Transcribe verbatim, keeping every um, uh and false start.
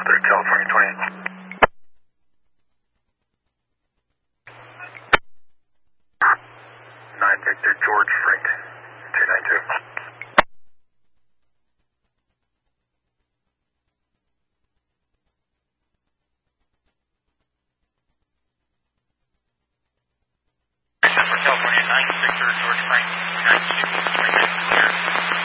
Delta, California twenty-eight. nine Victor, George, Frank, two nine two. For California nine Victor, George, Frank, two nine two, three nine clear.